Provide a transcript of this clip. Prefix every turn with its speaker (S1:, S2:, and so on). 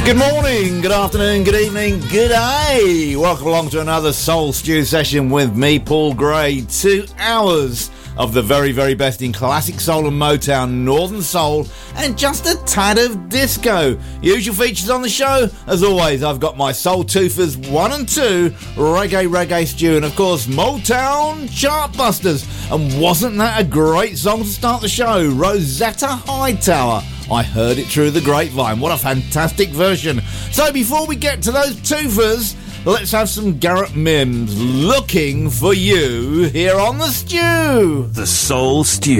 S1: Good morning, good afternoon, good evening, good day. Welcome along to another Soul Stew session with me, Paul Gray. 2 hours of the very, very best in classic soul and Motown, Northern Soul, and just a tad of disco. Usual features on the show. As always, I've got my Soul Toofers 1 and 2, Reggae Stew, and of course, Motown Chartbusters. And wasn't that a great song to start the show? Rosetta Hightower. I heard it through the grapevine. What a fantastic version. So before we get to those toofers, let's have some Garrett Mims, Looking for You, here on The Stew.
S2: The Soul Stew.